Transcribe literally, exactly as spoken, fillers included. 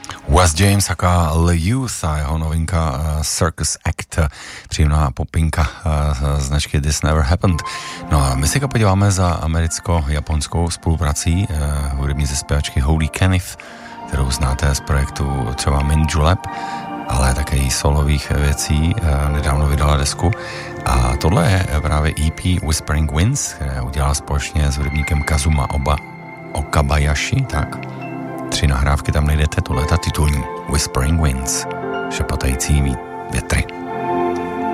Wes James aka Le Youth a jeho novinka uh, Circus Act, příjemná popinka uh, značky This Never Happened. No a my se podíváme za americko-japonskou spoluprací uh, hudební ze zpěvačky Holy Kenneth, kterou znáte z projektu třeba Min Julep, ale také i solových věcí, uh, nedávno vydala desku. A tohle je právě E P Whispering Winds, které udělala společně s hudebníkem Kazuma Oba Okabayashi, tak tři nahrávky tam najdete, tohle je ta titulní Whispering Winds, šepatající větry.